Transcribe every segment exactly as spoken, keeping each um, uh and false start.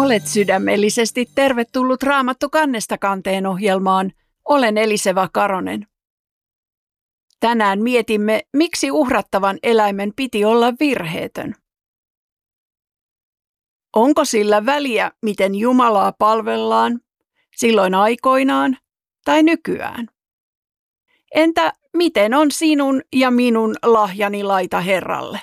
Olet sydämellisesti tervetullut Raamattu kannesta kanteen ohjelmaan. Olen Eliseva Karonen. Tänään mietimme, miksi uhrattavan eläimen piti olla virheetön. Onko sillä väliä, miten Jumalaa palvellaan, silloin aikoinaan tai nykyään? Entä miten on sinun ja minun lahjani laita Herralle?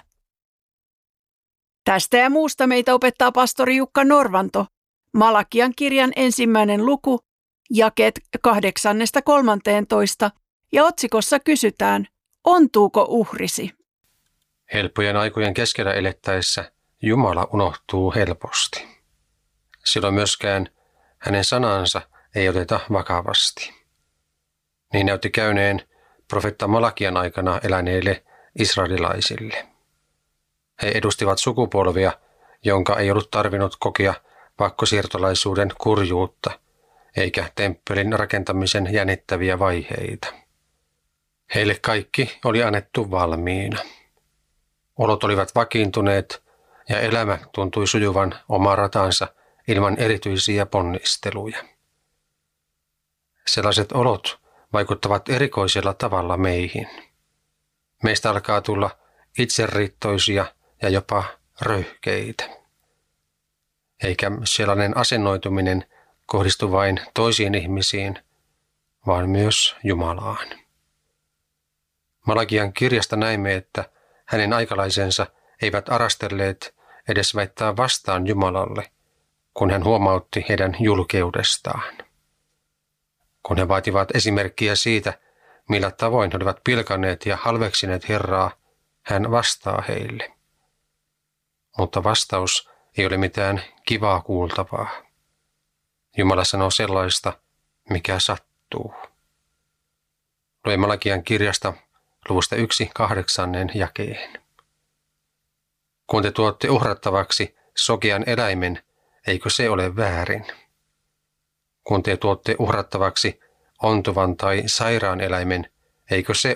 Tästä ja muusta meitä opettaa pastori Jukka Norvanto, Malakian kirjan ensimmäinen luku, jakeet kahdeksannesta kolmanteentoista, ja otsikossa kysytään, ontuuko uhrisi? Helppojen aikojen keskellä elettäessä Jumala unohtuu helposti. Silloin myöskään hänen sanansa ei oteta vakavasti. Niin näytti käyneen profetta Malakian aikana eläneille israelilaisille. He edustivat sukupolvia, jonka ei ollut tarvinnut kokea pakkosiirtolaisuuden kurjuutta, eikä temppelin rakentamisen jännittäviä vaiheita. Heille kaikki oli annettu valmiina. Olot olivat vakiintuneet ja elämä tuntui sujuvan omaa ratansa ilman erityisiä ponnisteluja. Sellaiset olot vaikuttavat erikoisella tavalla meihin. Meistä alkaa tulla itseriittoisia ja jopa röyhkeitä. Eikä sellainen asennoituminen kohdistu vain toisiin ihmisiin, vaan myös Jumalaan. Malakian kirjasta näimme, että hänen aikalaisensa eivät arastelleet edes väittää vastaan Jumalalle, kun hän huomautti heidän julkeudestaan. Kun he vaativat esimerkkiä siitä, millä tavoin he olivat pilkanneet ja halveksineet Herraa, hän vastaa heille. Mutta vastaus ei ole mitään kivaa kuultavaa. Jumala sanoo sellaista, mikä sattuu. Lue Malakian kirjasta luvusta yksi kahdeksannen jakeen. Kun te tuotte uhrattavaksi sokean eläimen, eikö se ole väärin? Kun te tuotte uhrattavaksi ontuvan tai sairaan eläimen, eikö se